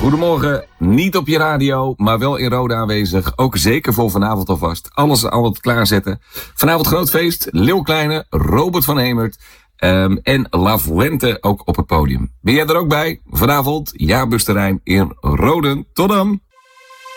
Goedemorgen, niet op je radio, maar wel in Roda aanwezig. Ook zeker voor vanavond alvast. Alles al wat klaarzetten. Vanavond groot feest. Leeuw Kleine, Robert van Hemert en La Fuente ook op het podium. Ben jij er ook bij? Vanavond, Jaarbus Terrein in Roden. Tot dan!